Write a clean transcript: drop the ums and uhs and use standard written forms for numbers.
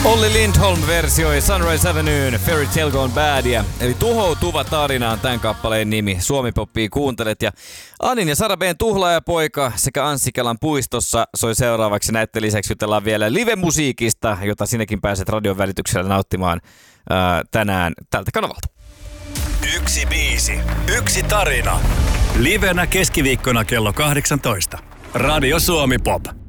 Olli Lindholm versioi Sunrise Avenuen Fairy Tale Gone Badia, eli Tuhoutuva tarina on tämän kappaleen nimi. Suomi-poppia kuuntelet ja Anin ja Sara B:n Tuhlaajapoika sekä Anssi Kelan Puistossa soi seuraavaksi. Näiden lisäksi jutellaan vielä live-musiikista, jota sinäkin pääset radion välityksellä nauttimaan tänään tältä kanavalta. Yksi biisi, yksi tarina. Livenä keskiviikkona kello 18. Radio Suomi Pop.